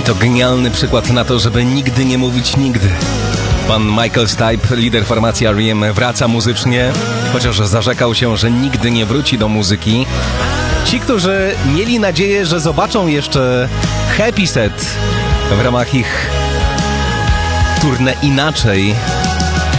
To genialny przykład na to, żeby nigdy nie mówić nigdy. Pan Michael Stipe, lider formacji R.E.M., wraca muzycznie, chociaż zarzekał się, że nigdy nie wróci do muzyki. Ci, którzy mieli nadzieję, że zobaczą jeszcze Happy Set w ramach ich tournée Inaczej,